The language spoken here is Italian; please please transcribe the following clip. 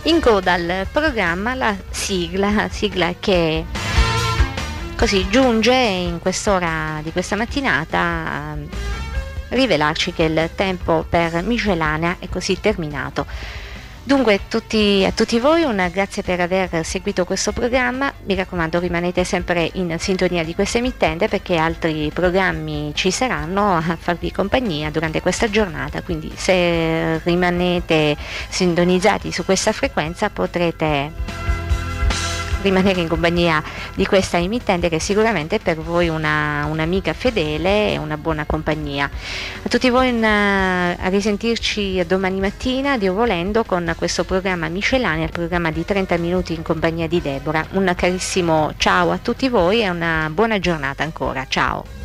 In coda al programma la sigla che così giunge in quest'ora di questa mattinata a rivelarci che il tempo per Miscellanea è così terminato. Dunque a tutti voi un grazie per aver seguito questo programma, mi raccomando rimanete sempre in sintonia di questa emittente perché altri programmi ci saranno a farvi compagnia durante questa giornata, quindi se rimanete sintonizzati su questa frequenza potrete rimanere in compagnia di questa emittente che sicuramente è per voi un'amica fedele e una buona compagnia. A tutti voi a risentirci domani mattina, Dio volendo, con questo programma Miscellanea, il programma di 30 minuti in compagnia di Deborah. Un carissimo ciao a tutti voi e una buona giornata ancora, ciao!